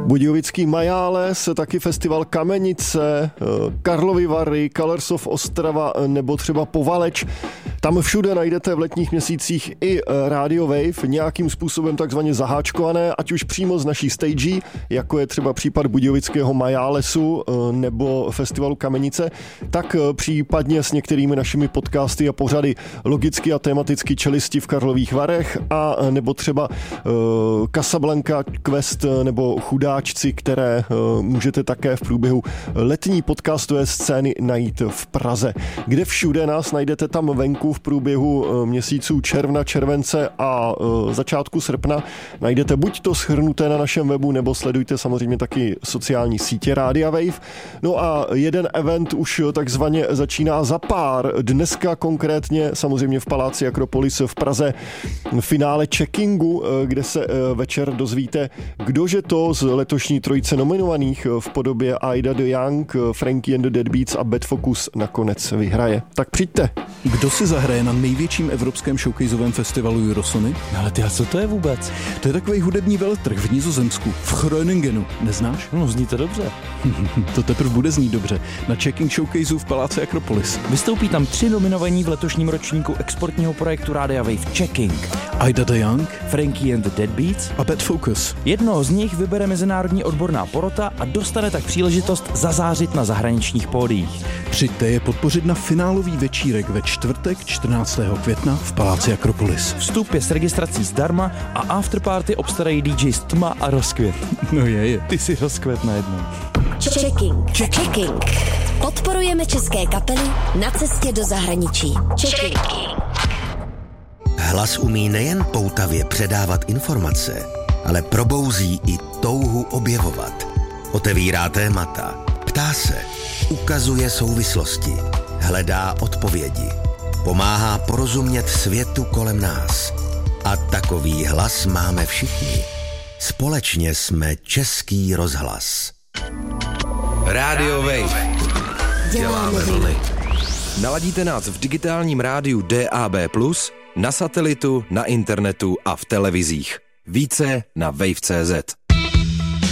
Budějovický Majáles, taky festival Kamenice, Karlovy Vary, Colors of Ostrava nebo třeba Povaleč. Tam všude najdete v letních měsících i Radio Wave, nějakým způsobem takzvaně zaháčkované, ať už přímo z naší stage, jako je třeba případ Budějovického Majálesu nebo festivalu Kamenice, tak případně s některými našimi podcasty a pořady logicky a tematicky Čelisti v Karlových Varech a nebo třeba Casablanca Quest nebo Chudáčci, které můžete také v průběhu letní podcastové scény najít v Praze. Kde všude nás najdete tam venku v průběhu měsíců června, července a začátku srpna. Najdete buď to shrnuté na našem webu, nebo sledujte samozřejmě taky sociální sítě Rádia Wave. No a jeden event už takzvaně začíná za pár. Dneska konkrétně samozřejmě v Paláci Akropolis v Praze finále checkingu, kde se večer dozvíte, kdože to z letošní trojice nominovaných v podobě Ida the Young, Frankie and the Deadbeats a Bad Focus nakonec vyhraje. Tak přijďte. Kdo si zahraje na největším evropském showcaseovém festivalu Eurosony? Ale ty, a co to je vůbec? To je takový hudební veletrh v Nizozemsku, v Groningenu. Neznáš? No, zní to dobře. To teprve bude znít dobře. Na Checking Showcaseu v Paláci Akropolis. Vystoupí tam 3 nominovaní v letošním ročníku exportního projektu Rádia Wave Checking. Ida the Young, Frankie and the Deadbeats a Bad Focus. Jednoho z nich vybere mezinárodní odborná porota a dostane tak příležitost zazářit na zahraničních pódiích. Přijďte je podpořit na finálový večírek ve čtvrtek 14. května v Paláci Akropolis. Vstup je s registrací zdarma a afterparty obstarají DJs Tma a Rozkvět. No je. Ty si Rozkvět najednou. Checking. Podporujeme české kapely na cestě do zahraničí. Checking. Hlas umí nejen poutavě předávat informace, ale probouzí i touhu objevovat. Otevírá témata, ptá se, ukazuje souvislosti, hledá odpovědi, pomáhá porozumět světu kolem nás. A takový hlas máme všichni. Společně jsme Český rozhlas. Radio Wave. Děláme vlny. Naladíte nás v digitálním rádiu DAB+, na satelitu, na internetu a v televizích. Více na wave.cz.